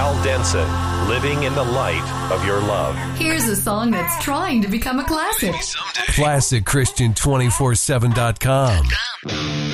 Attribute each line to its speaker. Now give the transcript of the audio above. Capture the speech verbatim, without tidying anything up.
Speaker 1: Al Denson, Living in the Light of Your Love.
Speaker 2: Here's a song that's trying to become a classic.
Speaker 3: Classic Christian two forty-seven dot com.